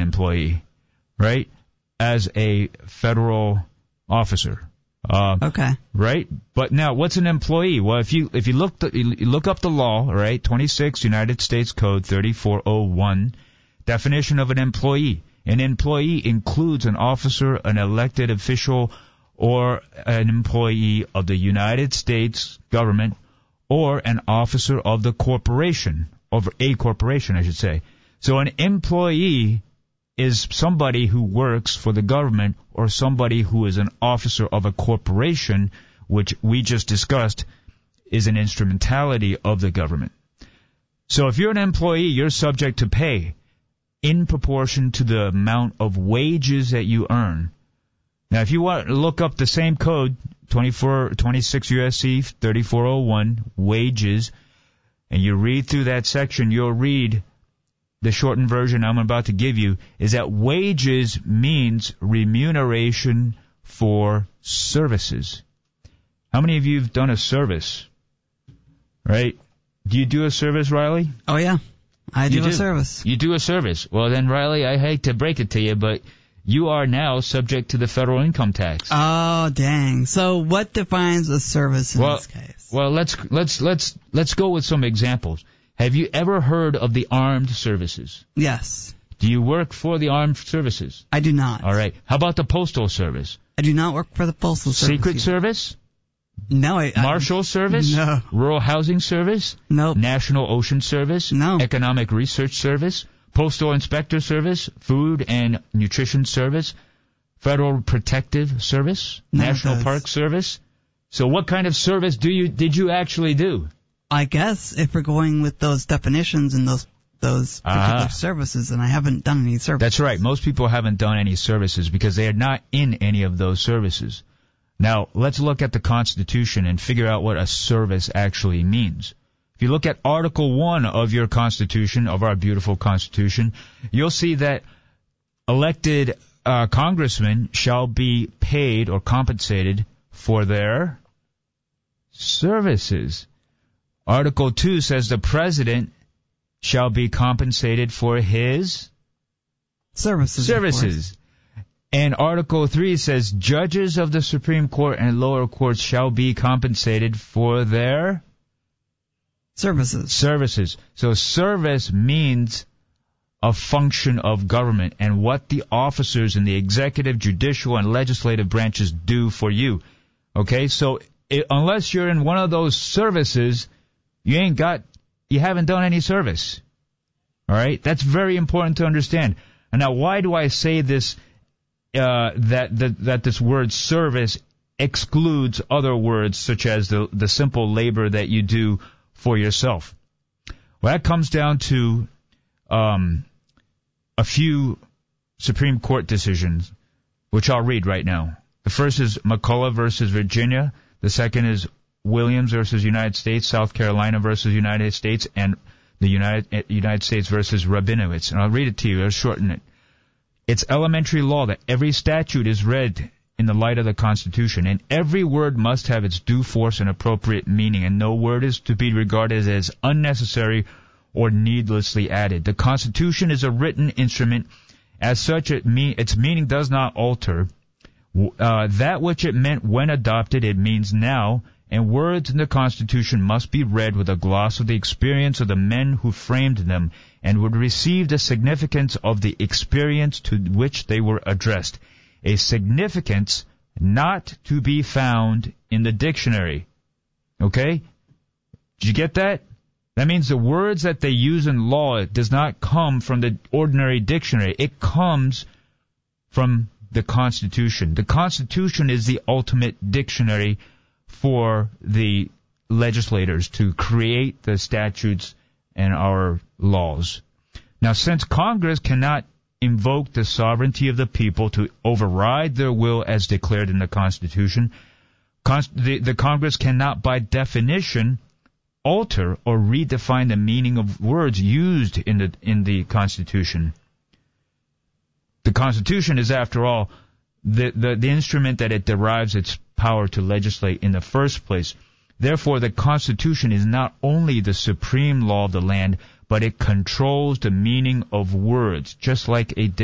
employee, right, as a federal officer. Okay. Right? But now, what's an employee? Well, if you look up the law, right, 26 United States Code 3401, definition of an employee. An employee includes an officer, an elected official, or an employee of the United States government, or an officer of the corporation, of a corporation, I should say. So an employee is somebody who works for the government or somebody who is an officer of a corporation, which we just discussed is an instrumentality of the government. So if you're an employee, you're subject to pay in proportion to the amount of wages that you earn. Now, if you want to look up the same code, 26 U.S.C. 3401, wages, and you read through that section, you'll read the shortened version I'm about to give you is that wages means remuneration for services. How many of you have done a service? Right? Do you do a service, Riley? Oh, yeah. I do a service. You do a service. Well, then, Riley, I hate to break it to you, but you are now subject to the federal income tax. Oh, dang. So what defines a service in this case? Well, let's go with some examples. Have you ever heard of the armed services? Yes. Do you work for the armed services? I do not. All right. How about the postal service? I do not work for the postal service. Secret Service? No. Marshal Service? No. Rural Housing Service? No. National Ocean Service? No. Economic Research Service? Postal Inspector Service? Food and Nutrition Service? Federal Protective Service? National Park Service? So what kind of service did you actually do? I guess if we're going with those definitions and those particular services, and I haven't done any services. That's right. Most people haven't done any services because they are not in any of those services. Now, let's look at the Constitution and figure out what a service actually means. If you look at Article 1 of your Constitution, of our beautiful Constitution, you'll see that elected congressmen shall be paid or compensated for their services. Article 2 says the president shall be compensated for his services. And Article 3 says judges of the Supreme Court and lower courts shall be compensated for their services. So service means a function of government and what the officers in the executive, judicial, and legislative branches do for you. Okay, so unless you're in one of those services, you haven't done any service. All right? That's very important to understand. And now, why do I say this, that this word service excludes other words such as the simple labor that you do for yourself? Well, that comes down to a few Supreme Court decisions, which I'll read right now. The first is McCullough versus Virginia. The second is Williams versus United States, South Carolina versus United States, and the United States versus Rabinowitz. And I'll read it to you. I'll shorten it. It's elementary law that every statute is read in the light of the Constitution, and every word must have its due force and appropriate meaning, and no word is to be regarded as unnecessary or needlessly added. The Constitution is a written instrument. As such, its meaning does not alter. That which it meant when adopted, it means now, and words in the Constitution must be read with a gloss of the experience of the men who framed them and would receive the significance of the experience to which they were addressed, a significance not to be found in the dictionary. Okay? Did you get that? That means the words that they use in law does not come from the ordinary dictionary. It comes from the Constitution. The Constitution is the ultimate dictionary for the legislators to create the statutes and our laws. Now, since Congress cannot invoke the sovereignty of the people to override their will as declared in the Constitution, the Congress cannot, by definition, alter or redefine the meaning of words used in the Constitution. The Constitution is, after all, the instrument that it derives its power to legislate in the first place. Therefore, the Constitution is not only the supreme law of the land, but it controls the meaning of words, just like a